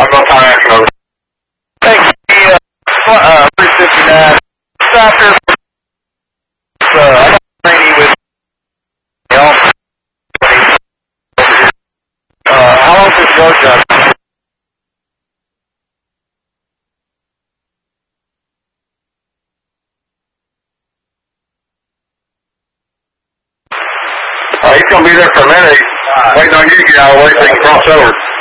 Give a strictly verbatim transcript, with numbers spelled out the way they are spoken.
I'm going to time after over. Thanks, uh, uh, three fifty-nine. Stop here. Uh, I got Rainey with Elm. Uh, how long does it go, John? Uh, he's going to be there for a minute. He's waiting on you to get out of the way so he can cross over.